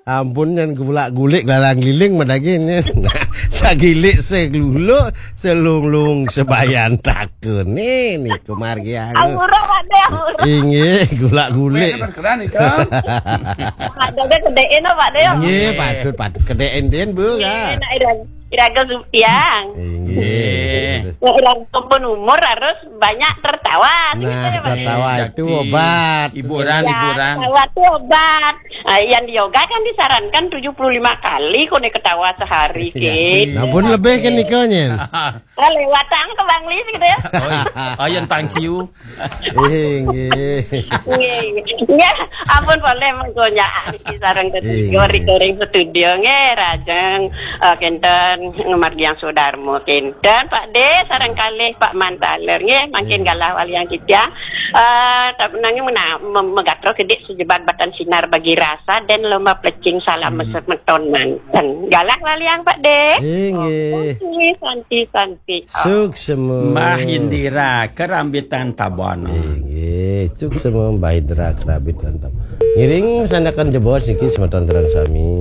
Ampun yang gulak-gulik lalang liling madaginnya. Sagilik seglulu selunglung sebayan takun. Nih kemargian. Amuro Pakde, amuro. Inggih gulak-gulik. Ada kedein Pakde. Inggih patut kedein den Bu kan. Iraga Supiang. Inggih. Iraga kumpul umur harus banyak tertawa. Nah, tertawa itu obat. Hiburan. Tertawa itu obat. Yang di yoga kan disarankan 75 kali kone ketawa sehari ke. Nah pun lebih kan nikonya. Lewatan ke Bang Lis gitu ya. Oh, yang thank you. Inggih. Ya, ampun boleh menggonya sareng ketiga recording studio nge rajeng kenten Margiang Sudarmo kenten Pak De sareng kalih Pak Mantaler nge makin galah wali yang kita tapi nanging megatro gede sejebat batan sinar bagi rasa dan lomba plecing salam mesut meton manten galah wali yang Pak De. Inggih. Santi. Suksema. Mbah Indira kerambitan Tabono. Inggih, suksema Mbah Indira kerambitan Tabono. Ngiring sandakan jebot niki semeton terang sami.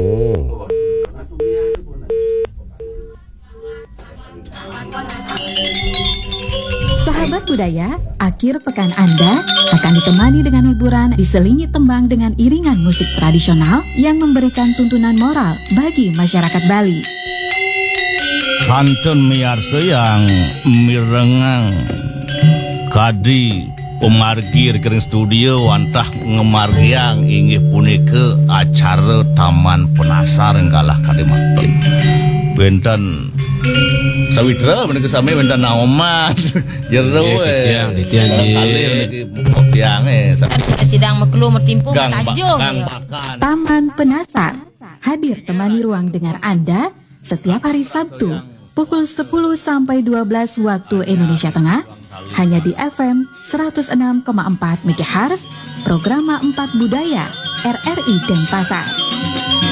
Sahabat budaya, akhir pekan Anda akan ditemani dengan hiburan diselingi tembang dengan iringan musik tradisional yang memberikan tuntunan moral bagi masyarakat Bali. Kanten miarsa yang mirengang kadi pemargi rekening studio wantah ngemargiang inggih punika acara Taman Penasar enggalah kade makin benten sawitra menika sami benten naoman jero tiang sidang meklu mertimpu tajung. Taman Penasar hadir temani ruang dengar Anda setiap hari Sabtu pukul 10 sampai 12 waktu Indonesia Tengah hanya di FM 106,4 MHz Programa 4 Budaya RRI Denpasar.